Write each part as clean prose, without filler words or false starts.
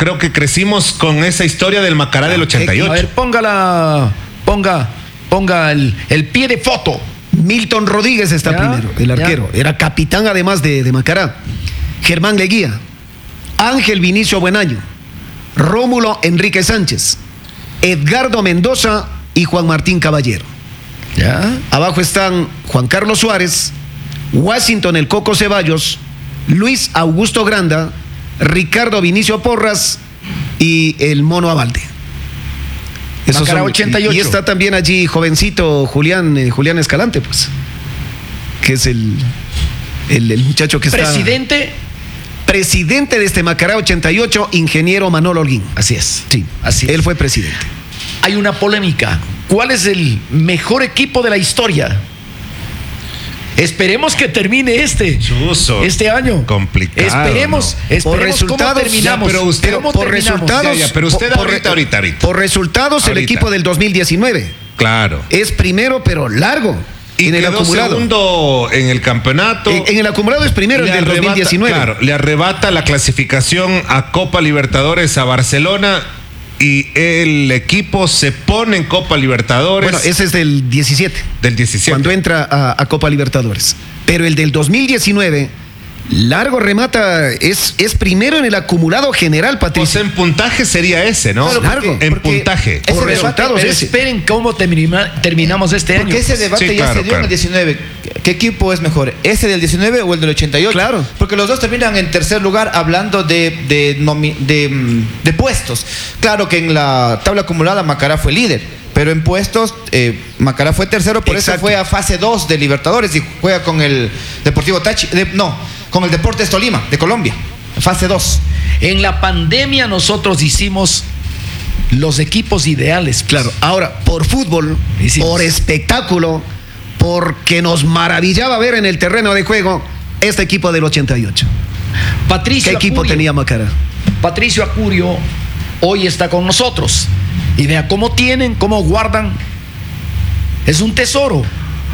creo que crecimos con esa historia del Macará del 88. A ver, ponga el pie de foto. Milton Rodríguez está primero, el arquero. Era capitán además de Macará. Germán Leguía, Ángel Vinicio Buenaño, Rómulo Enrique Sánchez, Edgardo Mendoza y Juan Martín Caballero. ¿Ya? Abajo están Juan Carlos Suárez, Washington El Coco Ceballos, Luis Augusto Granda, Ricardo Vinicio Porras y el Mono Abalde. Macará 88. Y está también allí jovencito Julián Escalante, pues, que es el muchacho que está... Presidente de este Macará 88, ingeniero Manolo Holguín. Así es. Sí, así es. Él fue presidente. Hay una polémica. ¿Cuál es el mejor equipo de la historia? Esperemos que termine este año. Complicado. Esperemos por resultados, cómo terminamos. Pero usted ahorita. Por resultados, ahorita. El equipo del 2019. Claro. Es primero, pero largo. Y en el acumulado. Segundo en el campeonato. En el acumulado es primero, el del 2019. Claro, le arrebata la clasificación a Copa Libertadores a Barcelona y el equipo se pone en Copa Libertadores. Bueno, ese es del 17. Del 17. Cuando entra a Copa Libertadores. Pero el del 2019, largo remata, es primero en el acumulado general, Patricio. Pues en puntaje sería ese, ¿no? Claro, largo. En puntaje. Por resultados pero ese. Esperen cómo terminamos este año. Porque ese debate ya se dio en el 19. ¿Qué equipo es mejor? ¿Ese del 19 o el del 88? Claro. Porque los dos terminan en tercer lugar hablando de puestos. Claro que en la tabla acumulada Macará fue líder, pero en puestos Macará fue tercero, por Exacto. eso fue a fase 2 de Libertadores y juega con el Deportivo con el Deportes Tolima de Colombia, fase 2. En la pandemia nosotros hicimos los equipos ideales. Claro, ahora, por fútbol, por espectáculo, porque nos maravillaba ver en el terreno de juego este equipo del 88. Patricio ¿Qué equipo Acurio, tenía Macará? Patricio Acurio hoy está con nosotros. Y vea cómo guardan. Es un tesoro.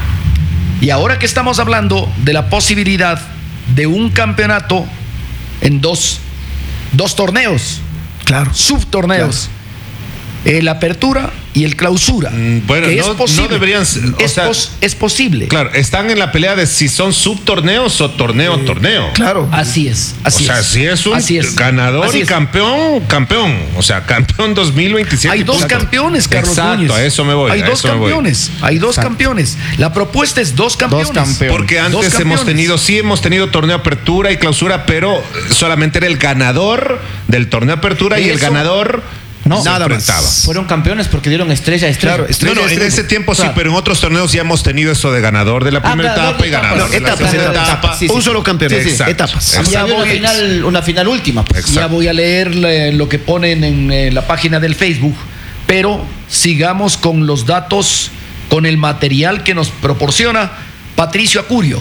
Y ahora que estamos hablando de la posibilidad de un campeonato en dos torneos. Claro. Subtorneos. Claro. El apertura y el clausura. Bueno, no deberían ser, es posible. Claro, están en la pelea de si son subtorneos o torneo. Claro. Así es. Si es un ganador y campeón. O sea, campeón 2027. Hay dos campeones, Carlos Exacto, Núñez. a eso me voy. Hay dos campeones. La propuesta es dos campeones. Porque antes hemos tenido torneo apertura y clausura, pero solamente era el ganador del torneo apertura y el ganador... No, nada más. Fueron campeones porque dieron estrella. Claro, en ese tiempo sí, pero en otros torneos ya hemos tenido eso de ganador de la primera etapa y ganador de la segunda etapa. Sí. Un solo campeón. Etapas. Ya una final última. Pues. Ya voy a leer lo que ponen en la página del Facebook, pero sigamos con los datos, con el material que nos proporciona Patricio Acurio.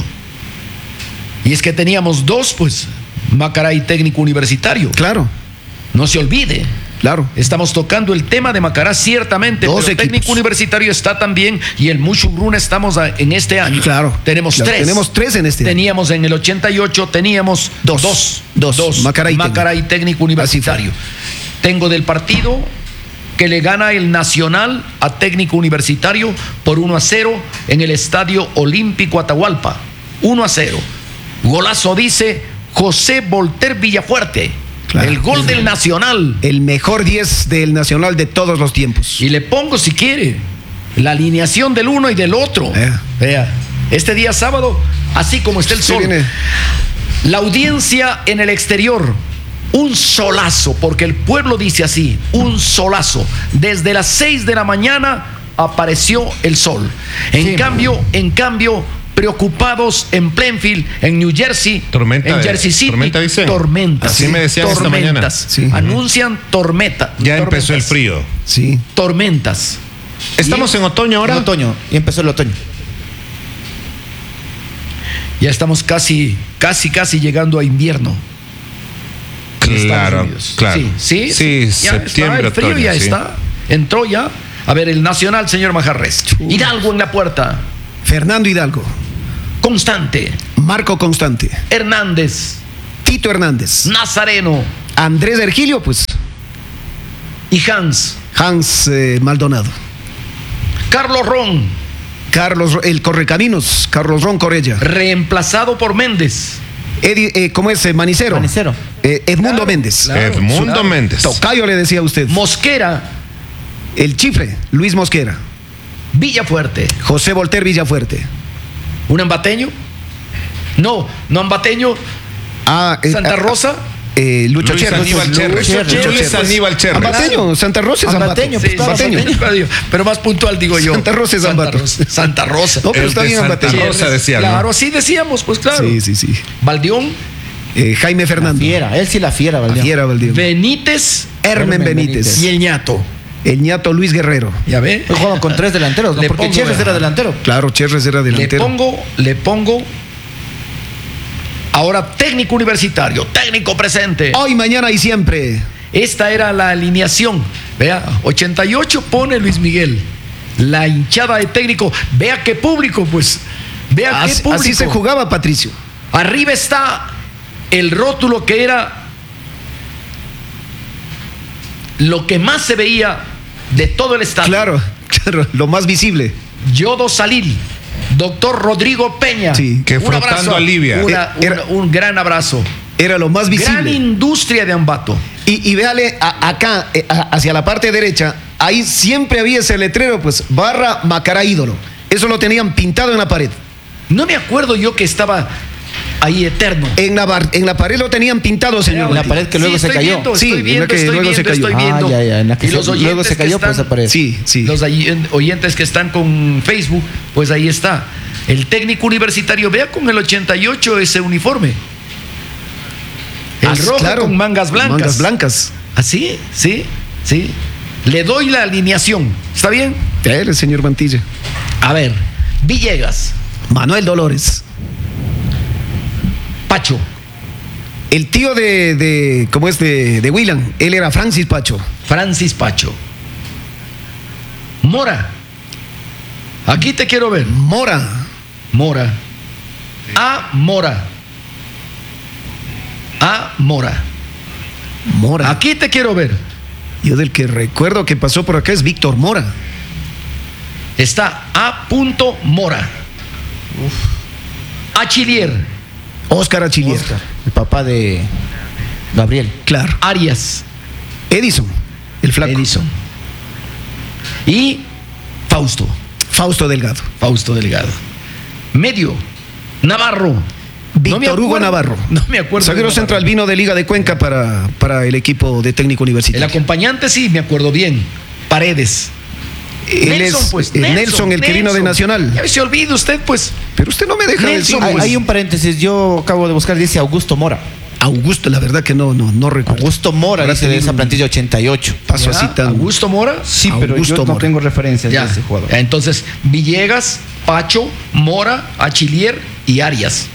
Y es que teníamos dos, pues, Macará y Técnico Universitario. Claro. No se olvide. Claro. Estamos tocando el tema de Macará, ciertamente, pero el Técnico Universitario está también, y el Muchugruna estamos en este año. Claro. Tenemos tres. Tenemos tres en este año. Teníamos en el 88, teníamos dos. Macará y Técnico Universitario. Tengo del partido que le gana el Nacional a Técnico Universitario por 1-0 en el Estadio Olímpico Atahualpa. 1-0. Golazo, dice José Volter Villafuerte. Claro. El gol del Nacional. El mejor 10 del Nacional de todos los tiempos. Y le pongo, si quiere, la alineación del uno y del otro. Vea, este día sábado, así como está el sol. La audiencia en el exterior, un solazo, porque el pueblo dice así, un solazo. Desde las 6 de la mañana apareció el sol. En cambio, preocupados en Plainfield, en New Jersey, en Jersey City. Tormenta, dice. Tormentas. Así me decían esta mañana. Sí. Anuncian tormenta. Ya empezó el frío. Sí. Tormentas. ¿Estamos en otoño ahora? En otoño. Y empezó el otoño. Ya estamos casi llegando a invierno. Claro. Sí, ya septiembre, está, el frío otoño, ya está. Entró ya. A ver, el Nacional, señor Majarrés. Hidalgo en la puerta. Fernando Hidalgo. Constante. Marco Constante. Hernández. Tito Hernández. Nazareno. Andrés Ergilio, pues. y Hans. Hans Maldonado. Carlos Ron, El Correcaminos, Carlos Ron Corella. reemplazado por Méndez. ¿Cómo es? Manicero. Manicero. Edmundo Claro, Méndez. claro. Edmundo Méndez. Tocayo le decía a usted. Mosquera, El Chifre, Luis Mosquera. Villafuerte. José Volter Villafuerte. ¿Un ambateño? No ambateño. Santa Rosa. Lucho Luis Cherres. Aníbal Cherres. Luis Aníbal Cherres. Ambateño, Santa Rosa es Ambateño, Ambato. Sí, Ambateño. pero más puntual digo yo. Santa Rosa es Ambato. Santa Rosa. No, pero El está de bien Santa Ambateño. Rosa decía, ¿no? Claro, así decíamos, pues claro. Sí. Valdión, Jaime Fernando. Fiera, él sí la fiera, Valdión. Fiera Valdión. Benítez Hermen Benítez. y el ñato. El ñato Luis Guerrero. ¿Ya ve? Hoy juegan con 3 delanteros, ¿no? Le Porque pongo, Cherres era delantero. Claro, Cherres era delantero. Le pongo ahora técnico universitario, técnico presente. Hoy, mañana y siempre. Esta era la alineación. Vea, 88 pone Luis Miguel. La hinchada de técnico. Vea qué público, pues. Vea qué público. Así se jugaba, Patricio. Arriba está el rótulo que era lo que más se veía de todo el estadio. Claro, lo más visible. Yodo Salil, doctor Rodrigo Peña. Sí, que un frotando abrazo, alivia. un gran abrazo. Era lo más Gran visible. industria de Ambato. Y véale acá, hacia la parte derecha, ahí siempre había ese letrero, pues, barra Macará ídolo. Eso lo tenían pintado en la pared. No me acuerdo yo que estaba ahí eterno. En la pared lo tenían pintado, señor. En la pared que luego se estoy cayó. Viendo, Sí, estoy en la viendo, que estoy luego se viendo, cayó. estoy viendo. En la que Y los oyentes luego se cayó, que pues están, aparece. Sí. los oyentes que están con Facebook, pues ahí está. El técnico universitario, vea con el 88 ese uniforme. El rojo claro, con mangas blancas. Mangas blancas. Así, sí. Le doy la alineación. ¿Está bien? El señor Mantilla. A ver, Villegas, Manuel Dolores. Pacho, El tío ¿cómo es? De William. Él era Francis Pacho. Francis Pacho. Mora. Aquí te quiero ver. Mora. Mora. Mora. Mora. Aquí te quiero ver. Yo del que recuerdo que pasó por acá es Víctor Mora. Está A. Mora. Achillier. Oscar Achillier. Oscar, el papá de Gabriel. Claro. Arias. Edison. El flaco. Edison. Y Fausto. Fausto Delgado. Medio. Navarro. Víctor Hugo Navarro. No me acuerdo. Zaguero de central Navarro. vino de Liga de Cuenca para el equipo de técnico El universitario. acompañante sí, me acuerdo bien. Paredes. Él es Nelson, el que vino de Nacional. Ya se olvida usted, pues. Pero usted no me deja Nelson, decir. pues. Hay un paréntesis, yo acabo de buscar, dice Augusto Mora. Augusto, la verdad que no recuerdo. Augusto Mora, Habrá dice de tenido esa un plantilla 88. Paso Ya, así tan. Augusto Mora. Sí, pero Augusto yo no Mora. tengo referencias Ya. de ese jugador. Entonces, Villegas, Pacho, Mora, Achillier y Arias.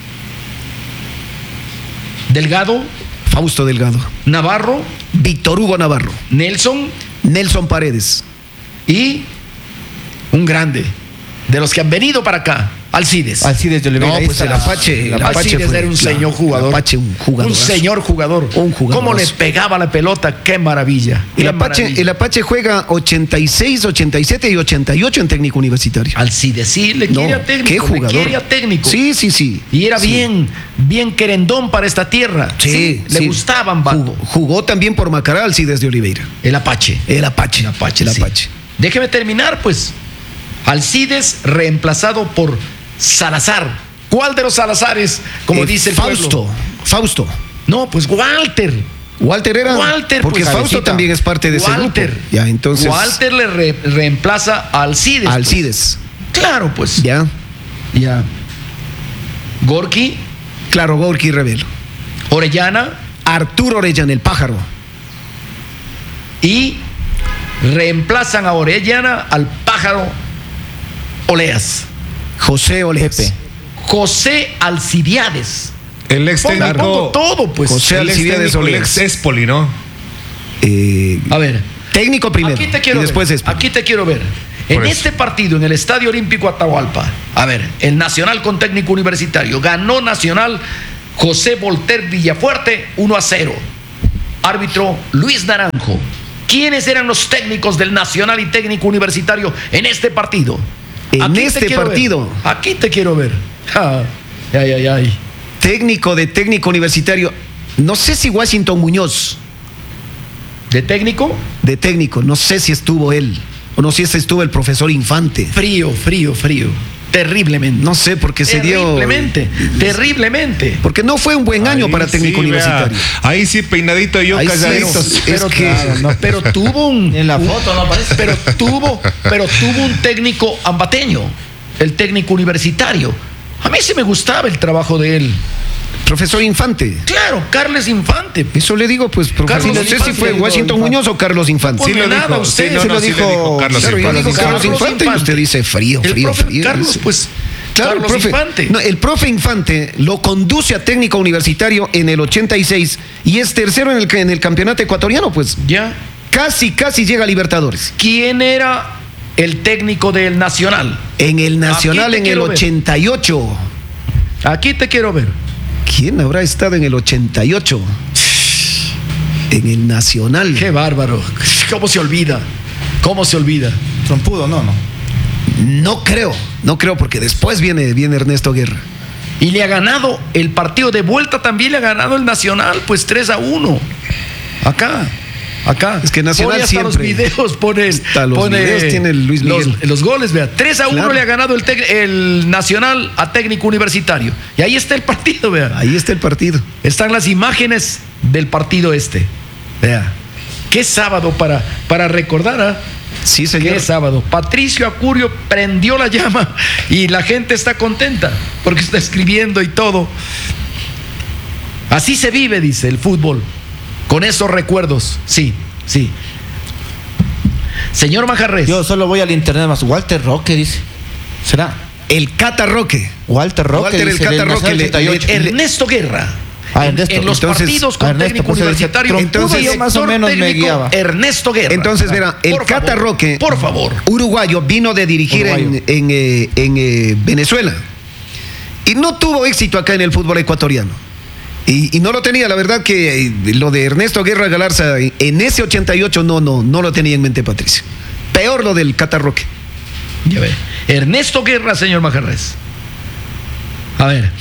Delgado, Fausto Delgado. Navarro, Víctor Hugo Navarro. Nelson Nelson Paredes. y un grande de los que han venido para acá, Alcides. Alcides de Oliveira. No, ahí pues está el Apache. El Apache Alcides fue, era un claro, señor jugador. El Apache, un jugador. Un señor jugador. Un jugadorazo. ¿Cómo le pegaba la pelota? ¡Qué maravilla! Qué maravilla. El Apache juega 86, 87 y 88 en técnico universitario. Alcides, sí, le quiere a técnico. qué jugador. Le quiere a técnico. Sí. Y era Sí. bien querendón para esta tierra. Sí, Le gustaban, vato. Jugó también por Macará, Alcides de Oliveira. El Apache. El Apache. El sí. Apache. Déjeme terminar, pues. Alcides reemplazado por Salazar. ¿Cuál de los Salazares? Como dice el pueblo? Fausto. No, pues Walter. Walter era. Walter, porque pues, Fausto cabecita. también es parte de ese Walter. grupo. Ya, entonces. Walter le reemplaza a Alcides. pues. Alcides. Claro, pues. Ya. Gorky, Claro, Gorky Revelo. Orellana Arturo Orellana, el pájaro. y reemplazan a Orellana al pájaro Oleas. José Oleas. Pepe. José Alcibiades. El ex Pongo técnico. todo, pues. José El ex Alcibiades técnico, el Oleas. ex Espoli, ¿no? A ver. Técnico primero. Aquí te quiero y después ver. Espoli. Aquí te quiero ver. En Por eso. este partido, en el Estadio Olímpico Atahualpa, a ver, el Nacional con técnico universitario, ganó Nacional José Volter Villafuerte 1-0. Árbitro Luis Naranjo. ¿Quiénes eran los técnicos del Nacional y Técnico Universitario en este partido? En este partido. Aquí te quiero ver. Ay. Técnico de Técnico Universitario. No sé si Washington Muñoz. ¿De técnico? De técnico. No sé si estuvo él. O no sé si estuvo el profesor Infante. Frío. Terriblemente. No sé, porque se dio. Terriblemente. Porque no fue un buen año para Técnico Universitario. Ahí sí, peinadito yo, calladito. Pero tuvo un. En la foto no aparece. Pero tuvo un técnico ambateño, el técnico universitario. A mí sí me gustaba el trabajo de él. Profesor Infante. Claro, Carlos Infante. Eso le digo, pues, profesor. No sé si fue Washington Muñoz o Carlos Infante. Sí lo dijo. Usted Sí lo dijo Carlos Infante. Y usted dice frío. Carlos, pues. Claro, Carlos Infante. No, el profe Infante lo conduce a Técnico Universitario en el 86 y es tercero en el campeonato ecuatoriano, pues. Ya. Casi llega a Libertadores. ¿Quién era el técnico del Nacional? En el Nacional en el 88. Aquí te quiero ver. ¿Quién habrá estado en el 88? En el Nacional. Qué bárbaro. ¿Cómo se olvida? Trompudo, no. No creo, porque después viene Ernesto Guerra. Y le ha ganado el partido de vuelta, también le ha ganado el Nacional, pues 3-1. Acá. Es que Nacional pone hasta siempre. Los videos pone videos tiene Luis Miguel. Los goles, vea. 3-1 claro. Le ha ganado el Nacional a Técnico Universitario. Y ahí está el partido, vea. Ahí está el partido. Están las imágenes del partido este. Vea. Qué sábado para recordar, ¿ah? Sí, señor. Qué sábado. Patricio Acurio prendió la llama y la gente está contenta porque está escribiendo y todo. Así se vive, dice, el fútbol. Con esos recuerdos. Sí. Señor Majarrés. Yo solo voy al internet más. Walter Roque dice. ¿Será? El Cata Roque. Walter Roque. El Cata Roque. Ernesto Guerra. Ernesto. En los partidos con Técnico Universitario. Entonces yo más o menos me guiaba. Ernesto Guerra. Entonces, verá, el Cata Roque, por favor, uruguayo, vino de dirigir en Venezuela. Y no tuvo éxito acá en el fútbol ecuatoriano. Y no lo tenía, la verdad que lo de Ernesto Guerra Galarza en ese 88 no lo tenía en mente, Patricio. Peor lo del Cata Roque. Ya ve. Ernesto Guerra, señor Majarrés. A ver.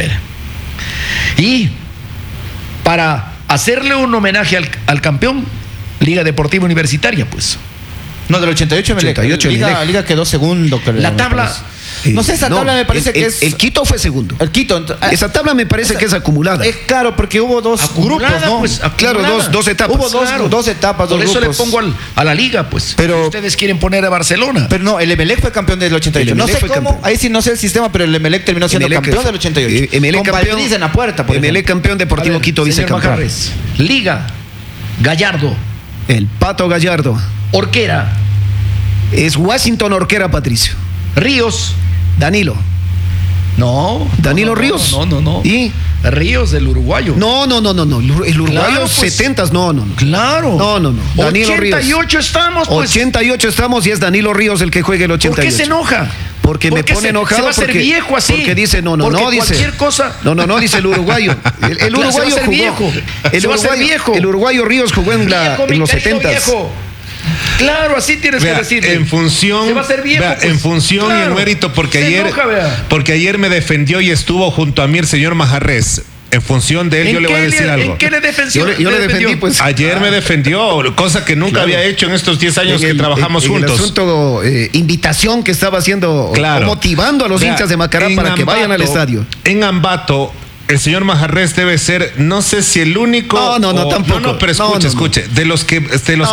Y para hacerle un homenaje al campeón, Liga Deportiva Universitaria, pues. No, del 88 Liga quedó segundo. La tabla. No sé, esa tabla me parece que es. El Quito fue segundo. El Quito. Esa tabla me parece que es acumulada. Claro, porque hubo dos grupos, ¿no? Pues, claro, dos etapas. Hubo dos etapas, dos grupos. Por eso le pongo a la liga, pues. Pero ustedes quieren poner a Barcelona. Pero no, el Emelec fue campeón del 88. No sé cómo, ahí sí no sé el sistema, pero el Emelec terminó siendo campeón del 88. Emelec campeón en la puerta, por Emelec campeón, Deportivo Quito vicecampeón. Liga, Gallardo. El Pato Gallardo. Orquera. Es Washington Orquera, Patricio. Ríos. Danilo. No. Danilo Ríos. No. ¿Y? Ríos, del uruguayo. No. El uruguayo, claro, pues, 70s, no. Claro. No. Danilo 88 Ríos. estamos, pues. 88 estamos y es Danilo Ríos el que juegue el 88. ¿Por qué se enoja? Porque me pone enojado. Se va a hacer viejo así. Porque dice, no, dice. Cualquier cosa. No, dice el uruguayo. El uruguayo jugó. Viejo. El uruguayo Ríos jugó en los 70s. Claro, así tienes que decirle. En función, se va a hacer viejo, pues, en función claro, y en mérito, porque ayer me defendió y estuvo junto a mí el señor Majarrés. En función de él, yo le voy a decir algo. ¿En qué le defendió? Yo le defendí, pues. Ayer me defendió, cosa que nunca había hecho en estos 10 años que trabajamos juntos. El asunto, invitación que estaba haciendo, motivando a los hinchas de Macará para que vayan al estadio. En Ambato, el señor Majarrés debe ser, no sé si el único. Tampoco. No, pero escuche. De los que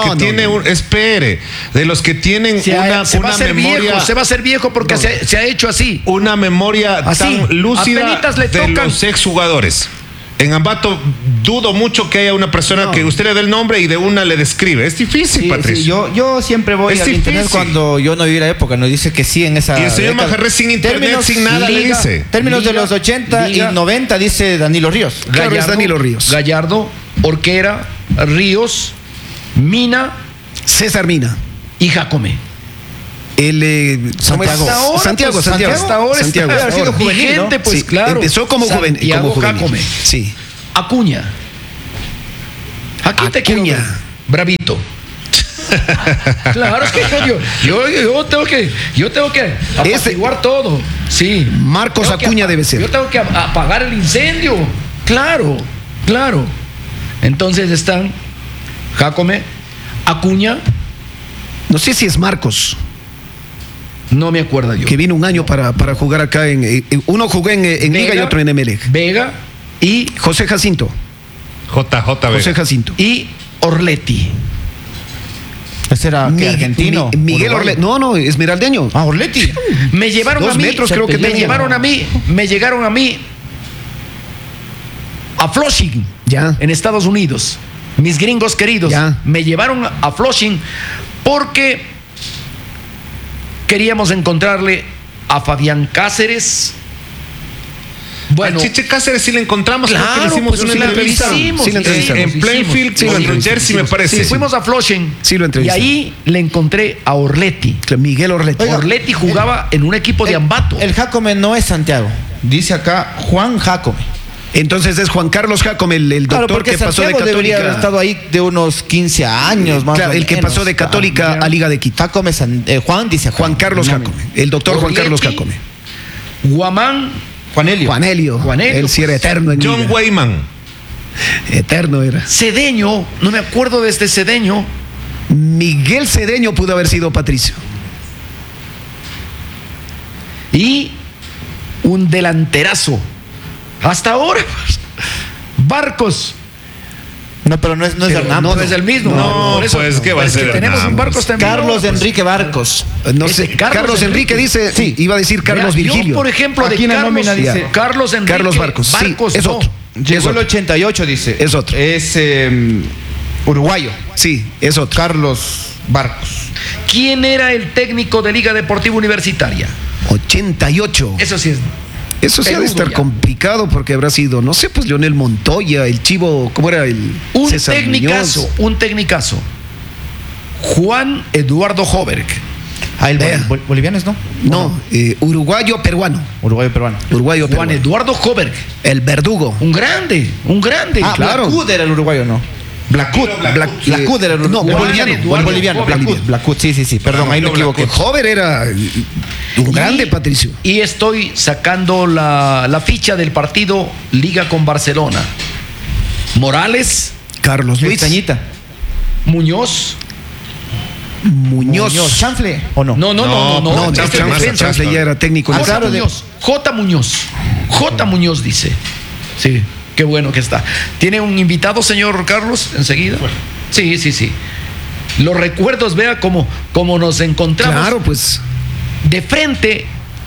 espere, de los que tienen una memoria. Se va a hacer viejo porque se ha hecho así. Una memoria tan lúcida de los exjugadores. En Ambato dudo mucho que haya una persona que usted le dé el nombre y de una le describe. Es difícil, Patricio. Sí, yo siempre voy al internet cuando yo no viví la época. Nos dice que sí en esa. Y el señor Majarrés sin internet, sin nada, le dice. Términos de los 80 y 90 dice Danilo Ríos. Claro, es Danilo Ríos. Gallardo, Orquera, Ríos, Mina, César Mina y Jacome. Santiago. Hasta ahora ha sido vigente, pues, claro. Empezó como juvenil. Jacome. Sí. Acuña. Aquí te quiero ver. Bravito. Claro, es que yo tengo que apaciguar todo. Sí. Marcos Acuña debe ser. Yo tengo que apagar el incendio. Claro. Entonces están Jácome, Acuña. No sé si es Marcos. No me acuerdo yo. Que vino un año para jugar acá uno jugó en Vega, Liga y otro en Emelec. Vega y José Jacinto. JJ Vega. José Jacinto. Y Orletti. ¿Ese era argentino? Miguel Orletti. No, esmeraldeño. Orletti. Me llevaron 2 metros creo que me llegaron a mí a Flushing, ya, en Estados Unidos. Mis gringos queridos, ya, me llevaron a Flushing porque queríamos encontrarle a Fabián Cáceres. Bueno, a Chiche Cáceres sí le encontramos, claro, le hicimos una entrevista. En Plainfield, en New Jersey, me parece. Sí, fuimos a Flushing. Sí, lo entrevistamos. Y ahí le encontré a Orletti. Miguel Orletti. Oiga, Orletti jugaba en un equipo de Ambato. El Jácome no es Santiago. Dice acá Juan Jácome. Entonces es Juan Carlos Jácome, el doctor que pasó de Católica. Debería haber estado ahí de unos 15 años más. Claro, el que pasó de Católica a Liga de Quito. Jácome, Juan dice Juan Carlos Jácome. El doctor Orletti, Juan Carlos Jácome. Guamán. Juanelio. Él sí era eterno en John Liga. Weyman. Eterno era. Cedeño, no me acuerdo de este Cedeño. Miguel Cedeño pudo haber sido Patricio. Y un delanterazo. Hasta ahora, Barcos. No, pero no es Hernán. No es el mismo. No, pues ¿qué va a ser? Tenemos un Barcos también. Carlos Enrique Barcos. No sé, Carlos Enrique dice, sí, iba a decir Carlos Virgilio. Yo, por ejemplo, aquí de en la nómina dice Carlos Enrique Carlos Barcos. Sí, es otro. Llegó el 88, dice. Es otro. Es uruguayo. Sí, es otro. Carlos Barcos. ¿Quién era el técnico de Liga Deportiva Universitaria? 88. Eso sí es. Eso sí ha de estar complicado porque habrá sido, no sé, pues Leonel Montoya, el Chivo, ¿cómo era? Un tecnicazo. Juan Eduardo Hoberg. El boliviano es, ¿no? No, uruguayo peruano. Juan Eduardo Hoberg. El verdugo. Un grande. Ah, claro. Blacud era el uruguayo, ¿no? Blacud era el uruguayo. No, el boliviano. Blacud, sí. Perdón, ahí me equivoqué. Hoberg era un grande, Patricio. Y estoy sacando la ficha del partido Liga con Barcelona. Morales. Carlos Luis. Cañita. Muñoz. ¿Chanfle o no? No. Chanfle ya era técnico. J. Muñoz dice. Sí, qué bueno que está. ¿Tiene un invitado, señor Carlos, enseguida? Sí. Los recuerdos, vea cómo nos encontramos. Claro, pues. De frente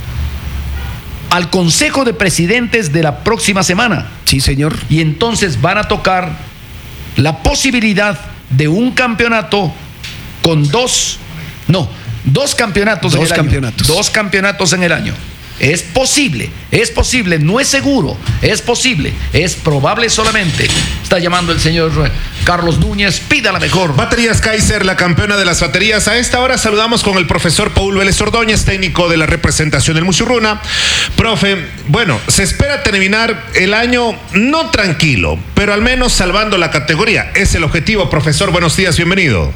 al Consejo de Presidentes de la próxima semana. Sí, señor. Y entonces van a tocar la posibilidad de un campeonato con dos campeonatos en el año. Dos campeonatos en el año. Es posible, no es seguro, es posible, es probable solamente. Está llamando el señor Carlos Núñez, pida la mejor. Baterías Kaiser, la campeona de las baterías. A esta hora saludamos con el profesor Paul Vélez Ordóñez, técnico de la representación del Muchurruna. Profe, bueno, se espera terminar el año no tranquilo, pero al menos salvando la categoría. Es el objetivo, profesor. Buenos días, bienvenido.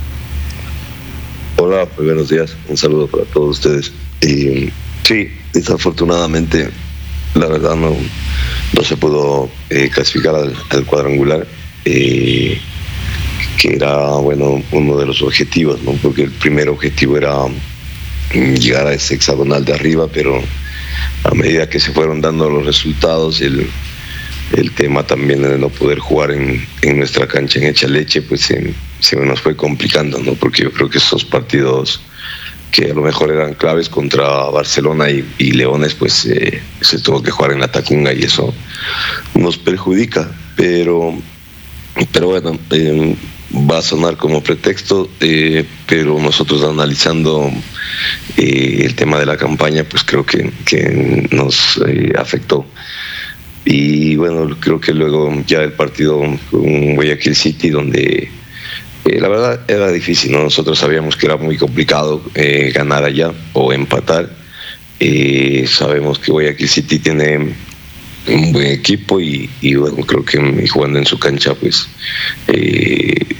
Hola, muy buenos días. Un saludo para todos ustedes. Sí, desafortunadamente, la verdad no se pudo clasificar al cuadrangular, que era, bueno, uno de los objetivos, ¿no? Porque el primer objetivo era llegar a ese hexagonal de arriba, pero a medida que se fueron dando los resultados, el tema también de no poder jugar en nuestra cancha en Echaleche, pues se nos fue complicando, ¿no? Porque yo creo que esos partidos que a lo mejor eran claves contra Barcelona y Leones, pues se tuvo que jugar en la Tacunga y eso nos perjudica, pero bueno, va a sonar como pretexto, pero nosotros analizando el tema de la campaña, pues creo que nos afectó. Y bueno, creo que luego ya el partido con Guayaquil City, donde la verdad era difícil, ¿no? Nosotros sabíamos que era muy complicado ganar allá o empatar. Sabemos que Guayaquil City tiene un buen equipo y bueno, creo que jugando en su cancha, pues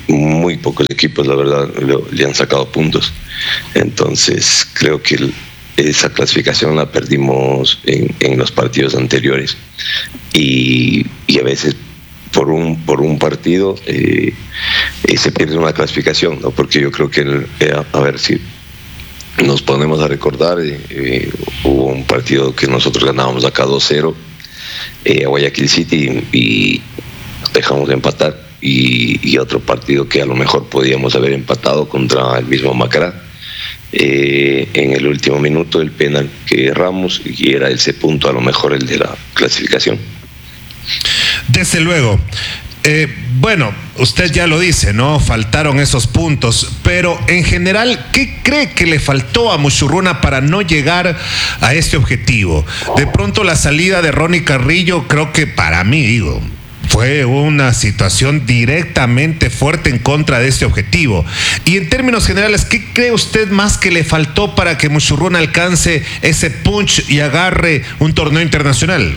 muy pocos equipos, la verdad, le han sacado puntos. Entonces, creo que esa clasificación la perdimos en los partidos anteriores. Y a veces por un partido se pierde una clasificación, ¿no? Porque yo creo que, a ver si nos ponemos a recordar, hubo un partido que nosotros ganábamos acá 2-0 a Guayaquil City y dejamos de empatar, y otro partido que a lo mejor podíamos haber empatado contra el mismo Macará, en el último minuto el penal que erramos, y era ese punto a lo mejor el de la clasificación. Desde luego. Bueno, usted ya lo dice, ¿no? Faltaron esos puntos, pero en general, ¿qué cree que le faltó a Muchurruna para no llegar a este objetivo? De pronto la salida de Ronnie Carrillo, creo que para mí, fue una situación directamente fuerte en contra de este objetivo. Y en términos generales, ¿qué cree usted más que le faltó para que Muchurruna alcance ese punch y agarre un torneo internacional?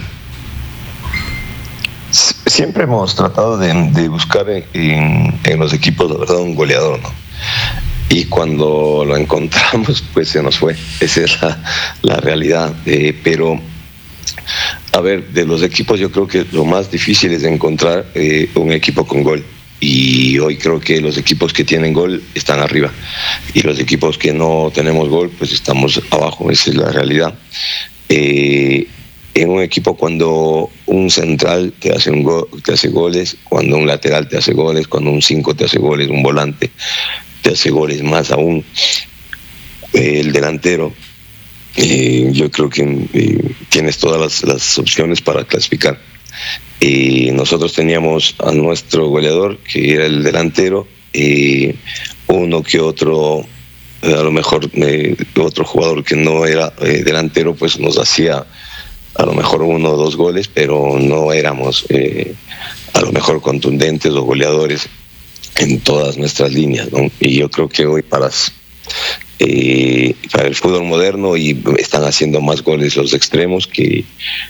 Siempre hemos tratado de buscar en los equipos, la verdad, un goleador, ¿no? Y cuando lo encontramos, pues se nos fue. Esa es la realidad. Pero, a ver, de los equipos yo creo que lo más difícil es encontrar un equipo con gol. Y hoy creo que los equipos que tienen gol están arriba. Y los equipos que no tenemos gol, pues estamos abajo. Esa es la realidad. En un equipo, cuando un central te hace te hace goles, cuando un lateral te hace goles, cuando un 5 te hace goles, un volante te hace goles, más aún el delantero, yo creo que tienes todas las opciones para clasificar. Nosotros teníamos a nuestro goleador, que era el delantero, uno que otro, a lo mejor otro jugador que no era delantero, pues nos hacía a lo mejor 1 o 2 goles, pero no éramos a lo mejor contundentes o goleadores en todas nuestras líneas, ¿no? Y yo creo que hoy para el fútbol moderno están haciendo más goles los extremos que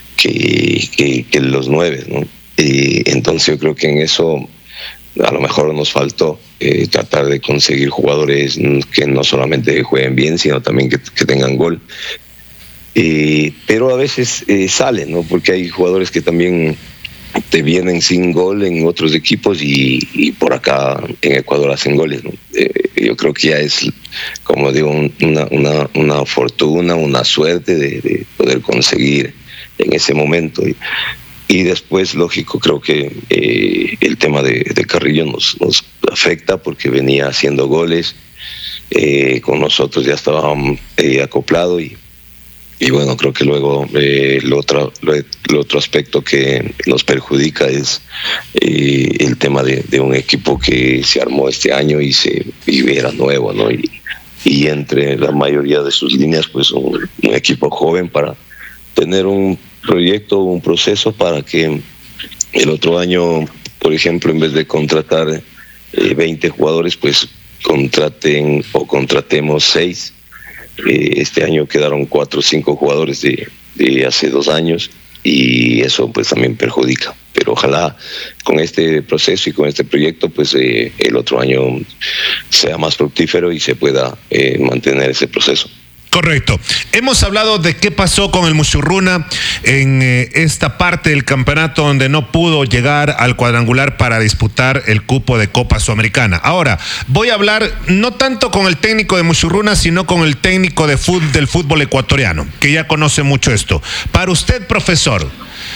los 9, ¿no? Entonces yo creo que en eso a lo mejor nos faltó tratar de conseguir jugadores que no solamente jueguen bien, sino también que tengan gol. Pero a veces salen, ¿no? Porque hay jugadores que también te vienen sin gol en otros equipos y por acá en Ecuador hacen goles, ¿no? Yo creo que ya es, como digo, una fortuna, una suerte de poder conseguir en ese momento. Y después, lógico, creo que el tema de Carrillo nos afecta porque venía haciendo goles, con nosotros ya estaba acoplado y bueno, creo que luego el otro aspecto que nos perjudica es el tema de un equipo que se armó este año y era nuevo, ¿no? Y entre la mayoría de sus líneas, pues un equipo joven para tener un proyecto, un proceso para que el otro año, por ejemplo, en vez de contratar 20 jugadores, pues contratemos 6. Este año quedaron 4 o 5 jugadores de hace 2 años y eso pues también perjudica. Pero ojalá con este proceso y con este proyecto pues el otro año sea más fructífero y se pueda mantener ese proceso. Correcto. Hemos hablado de qué pasó con el Muchurruna en esta parte del campeonato donde no pudo llegar al cuadrangular para disputar el cupo de Copa Sudamericana. Ahora, voy a hablar no tanto con el técnico de Muchurruna, sino con el técnico del fútbol ecuatoriano, que ya conoce mucho esto. Para usted, profesor,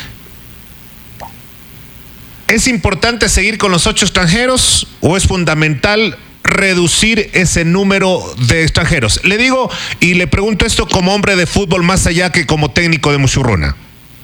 ¿es importante seguir con los 8 extranjeros o es fundamental reducir ese número de extranjeros? Le digo y le pregunto esto como hombre de fútbol más allá que como técnico de Muchurruna.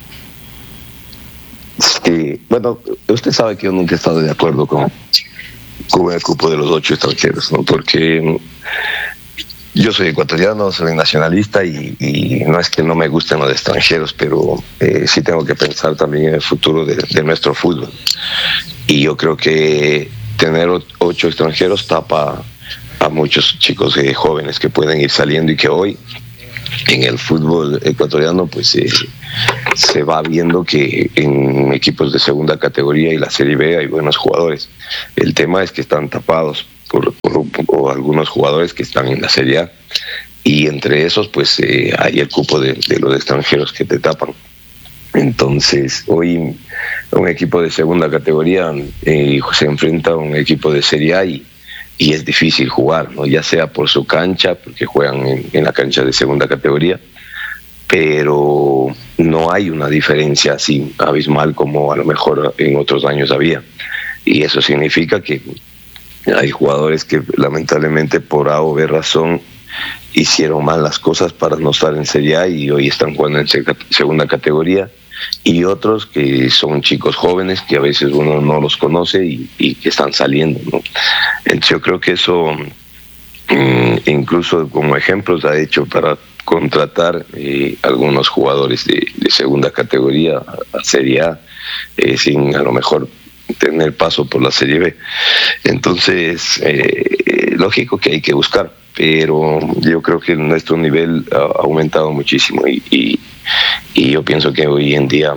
Sí, bueno, usted sabe que yo nunca he estado de acuerdo con el cupo de los 8 extranjeros, ¿no? Porque yo soy ecuatoriano, soy nacionalista y no es que no me gusten los extranjeros, pero sí tengo que pensar también en el futuro de nuestro fútbol. Y yo creo que tener 8 extranjeros tapa a muchos chicos jóvenes que pueden ir saliendo y que hoy en el fútbol ecuatoriano pues se va viendo que en equipos de segunda categoría y la Serie B hay buenos jugadores. El tema es que están tapados por algunos jugadores que están en la Serie A, y entre esos pues hay el cupo de los extranjeros que te tapan. Entonces hoy un equipo de segunda categoría se enfrenta a un equipo de Serie A y es difícil jugar, ¿no? Ya sea por su cancha, porque juegan en la cancha de segunda categoría, pero no hay una diferencia así abismal como a lo mejor en otros años había. Y eso significa que hay jugadores que lamentablemente por A o B razón hicieron mal las cosas para no estar en Serie A y hoy están jugando en segunda categoría, y otros que son chicos jóvenes que a veces uno no los conoce y que están saliendo, ¿no? Entonces yo creo que eso incluso como ejemplos ha hecho para contratar algunos jugadores de segunda categoría a Serie A sin a lo mejor tener paso por la Serie B. Entonces lógico que hay que buscar, pero yo creo que nuestro nivel ha aumentado muchísimo y yo pienso que hoy en día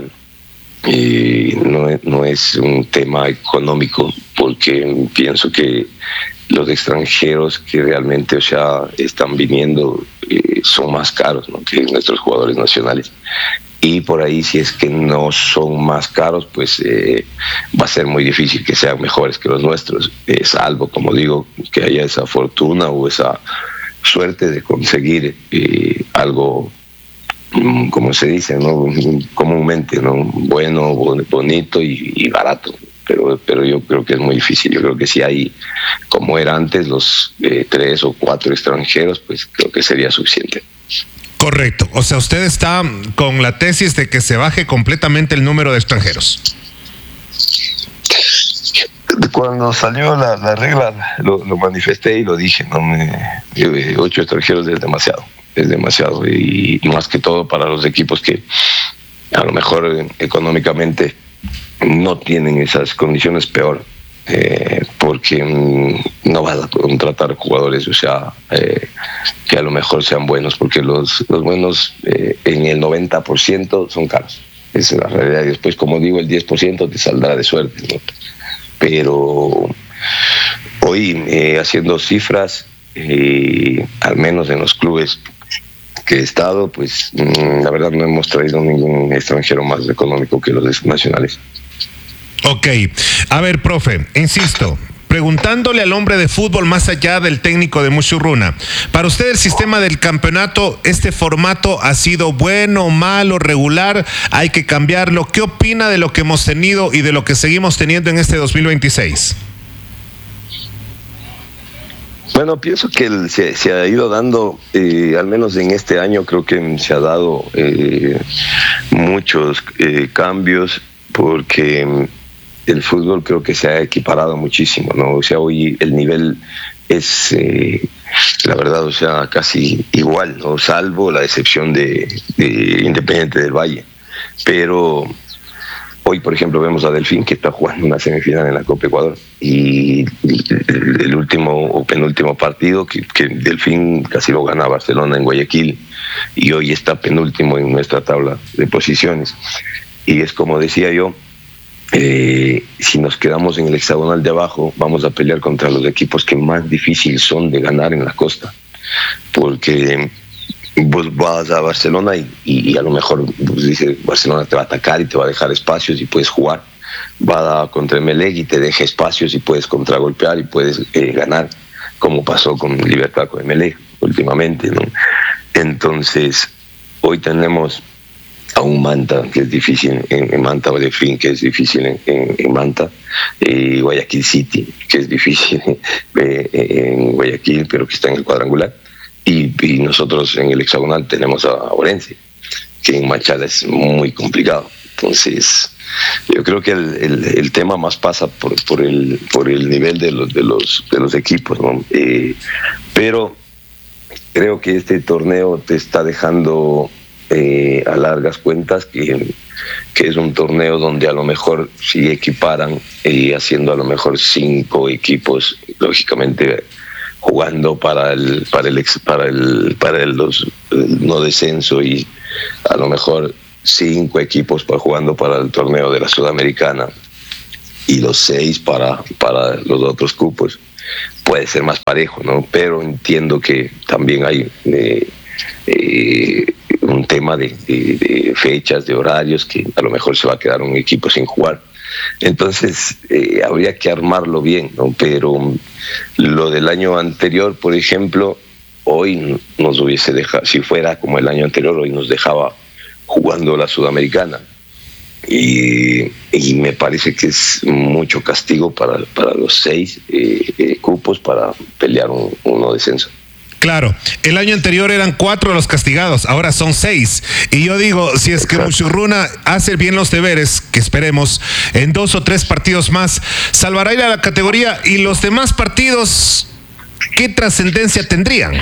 no es un tema económico, porque pienso que los extranjeros que realmente están viniendo son más caros, ¿no?, que nuestros jugadores nacionales. Y por ahí, si es que no son más caros, pues va a ser muy difícil que sean mejores que los nuestros, salvo, como digo, que haya esa fortuna o esa suerte de conseguir algo, como se dice, ¿no?, comúnmente, ¿no?, bueno, bonito y barato. Pero yo creo que es muy difícil. Yo creo que si hay, como era antes, los 3 o 4 extranjeros, pues creo que sería suficiente. Correcto. O sea, usted está con la tesis de que se baje completamente el número de extranjeros. Cuando salió la regla, lo manifesté y lo dije, ¿no? 8 extranjeros es demasiado, y más que todo para los equipos que a lo mejor económicamente no tienen esas condiciones, peor, porque no vas a contratar jugadores, que a lo mejor sean buenos, porque los buenos en el 90% son caros. Esa es la realidad. Y después, como digo, el 10% te saldrá de suerte, ¿no? Pero hoy, haciendo cifras, al menos en los clubes que he estado, pues la verdad no hemos traído ningún extranjero más económico que los nacionales. Ok, a ver, profe, insisto, preguntándole al hombre de fútbol más allá del técnico de Muchurruna, para usted el sistema del campeonato, este formato ha sido bueno, malo, regular, hay que cambiarlo. ¿Qué opina de lo que hemos tenido y de lo que seguimos teniendo en este 2026? Bueno, pienso que se ha ido dando, al menos en este año creo que se ha dado muchos cambios, porque el fútbol creo que se ha equiparado muchísimo, ¿no? O sea, hoy el nivel es, la verdad, casi igual, ¿no?, salvo la excepción de Independiente del Valle. Pero hoy, por ejemplo, vemos a Delfín, que está jugando una semifinal en la Copa Ecuador, y el último o penúltimo partido que Delfín casi lo gana a Barcelona en Guayaquil, y hoy está penúltimo en nuestra tabla de posiciones. Y es como decía yo, si nos quedamos en el hexagonal de abajo, vamos a pelear contra los equipos que más difíciles son de ganar en la costa, porque vos vas a Barcelona y a lo mejor dice, Barcelona te va a atacar y te va a dejar espacios y puedes jugar. Va contra Emelec y te deja espacios y puedes contragolpear y puedes ganar, como pasó con Libertad con Emelec últimamente, ¿no? Entonces hoy tenemos a un Manta que es difícil en Manta, o Delfín que es difícil en Manta, Guayaquil City que es difícil en Guayaquil, pero que está en el cuadrangular, y nosotros en el hexagonal tenemos a Orense, que en Machala es muy complicado. Entonces yo creo que el tema más pasa por el nivel de los equipos, ¿no? Pero creo que este torneo te está dejando a largas cuentas que es un torneo donde a lo mejor si equiparan, haciendo a lo mejor 5 equipos, lógicamente jugando para el no descenso, y a lo mejor 5 equipos jugando para el torneo de la Sudamericana y los 6 para los otros cupos, puede ser más parejo, ¿no? Pero entiendo que también hay un tema de fechas, de horarios, que a lo mejor se va a quedar un equipo sin jugar. Entonces habría que armarlo bien, ¿no? Pero lo del año anterior, por ejemplo, hoy nos hubiese dejado, si fuera como el año anterior, hoy nos dejaba jugando la Sudamericana. Y me parece que es mucho castigo para los 6 cupos para pelear uno descenso. Claro, el año anterior eran 4 los castigados, ahora son 6. Y yo digo, si es que Muchurruna hace bien los deberes, que esperemos, en 2 o 3 partidos más, salvará ir a la categoría, y los demás partidos, ¿qué trascendencia tendrían?